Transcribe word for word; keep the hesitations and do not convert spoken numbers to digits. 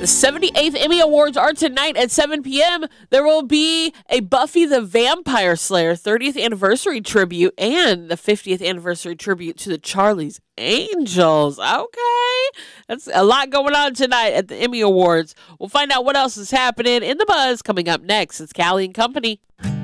The seventy-eighth Emmy Awards are tonight at seven p.m. There will be a Buffy the Vampire Slayer thirtieth anniversary tribute and the fiftieth anniversary tribute to the Charlie's Angels. Okay. That's a lot going on tonight at the Emmy Awards. We'll find out what else is happening in the buzz coming up next. It's Callie and Company.